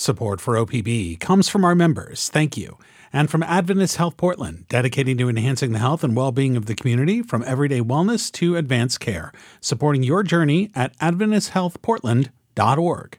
Support for OPB comes from our members, thank you, and from Adventist Health Portland, dedicating to enhancing the health and well-being of the community from everyday wellness to advanced care, supporting your journey at AdventistHealthPortland.org.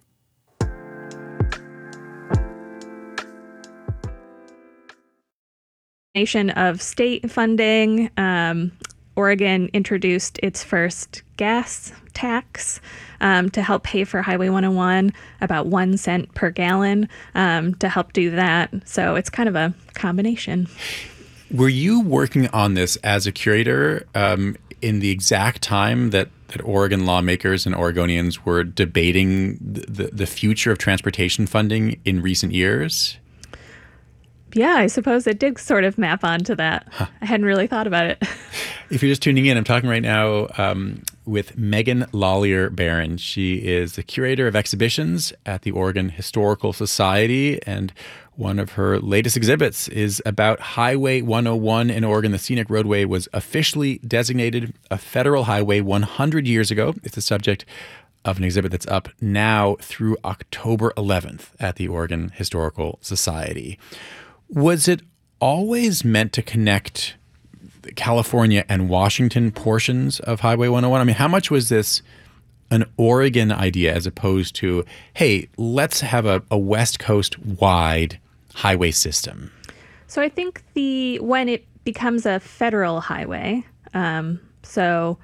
Of state funding, Oregon introduced its first gas tax to help pay for Highway 101, about 1 cent per gallon to help do that. So it's kind of a combination. Were you working on this as a curator in the exact time that Oregon lawmakers and Oregonians were debating the future of transportation funding in recent years? Yeah, I suppose it did sort of map onto that. Huh. I hadn't really thought about it. If you're just tuning in, I'm talking right now with Megan Lollier-Barron. She is the curator of exhibitions at the Oregon Historical Society, and one of her latest exhibits is about Highway 101 in Oregon. The scenic roadway was officially designated a federal highway 100 years ago. It's the subject of an exhibit that's up now through October 11th at the Oregon Historical Society. Was it always meant to connect California and Washington portions of Highway 101? I mean, how much was this an Oregon idea as opposed to, hey, let's have a West Coast wide highway system? So I think when it becomes a federal highway, the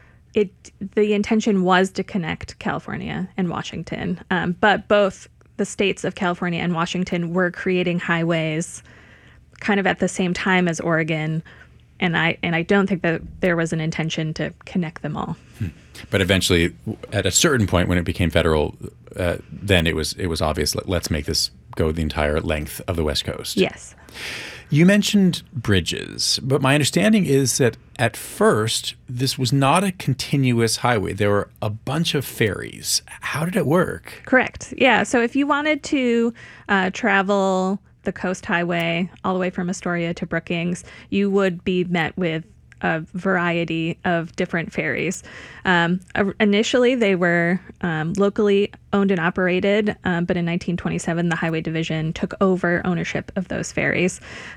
intention was to connect California and Washington, but both the states of California and Washington were creating highways kind of at the same time as Oregon, and I don't think that there was an intention to connect them all. But eventually, at a certain point when it became federal, then it was obvious, let's make this go the entire length of the West Coast. Yes. You mentioned bridges, but my understanding is that at first, this was not a continuous highway. There were a bunch of ferries. How did it work? Correct. Yeah. So if you wanted to travel the Coast Highway all the way from Astoria to Brookings, you would be met with a variety of different ferries. Initially, they were locally owned and operated, but in 1927, the Highway Division took over ownership of those ferries,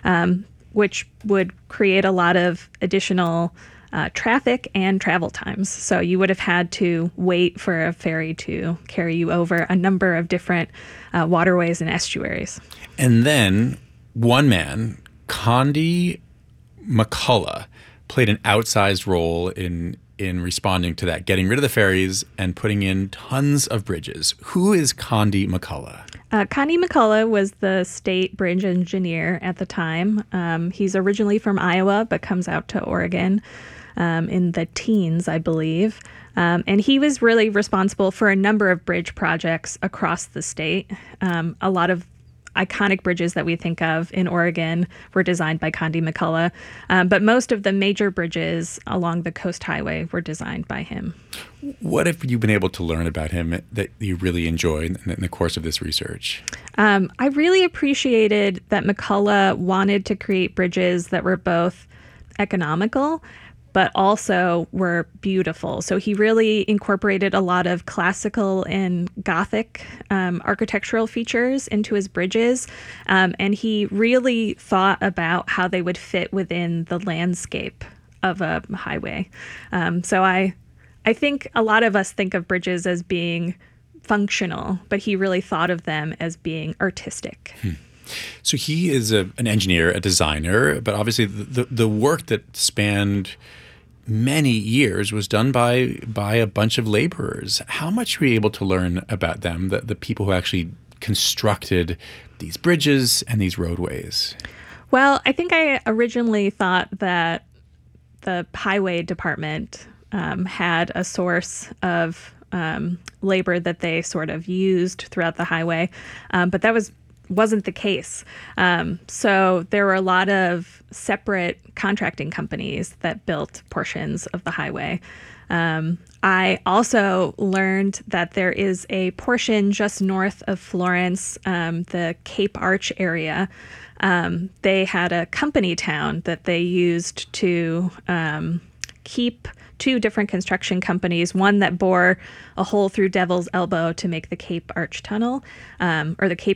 which would create a lot of additional traffic and travel times. So you would have had to wait for a ferry to carry you over a number of different waterways and estuaries. And then one man, Condi McCullough, played an outsized role in responding to that, getting rid of the ferries and putting in tons of bridges. Who is Condi McCullough? Condi McCullough was the state bridge engineer at the time. He's originally from Iowa, but comes out to Oregon in the teens, I believe. And he was really responsible for a number of bridge projects across the state. A lot of iconic bridges that we think of in Oregon were designed by Condi McCullough, but most of the major bridges along the Coast Highway were designed by him. What have you been able to learn about him that you really enjoyed in the course of this research? I really appreciated that McCullough wanted to create bridges that were both economical but also were beautiful. So he really incorporated a lot of classical and Gothic architectural features into his bridges. And he really thought about how they would fit within the landscape of a highway. So I think a lot of us think of bridges as being functional, but he really thought of them as being artistic. So he is an engineer, a designer, but obviously the work that spanned many years was done by a bunch of laborers. How much were you able to learn about them, the people who actually constructed these bridges and these roadways? Well, I think I originally thought that the highway department had a source of labor that they sort of used throughout the highway, but that wasn't the case. So there were a lot of separate contracting companies that built portions of the highway. I also learned that there is a portion just north of Florence, the Cape Arch area. They had a company town that they used to keep two different construction companies, one that bore a hole through Devil's Elbow to make the Cape Arch Tunnel, or the Cape